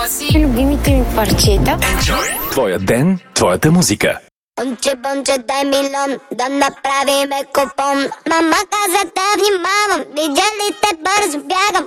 Любимите ми парчета. Твоя ден, твоята музика. Бонче, бонче, дай милион, да направиме купон. Мама каза да внимавам, видя ли те бързо бягам.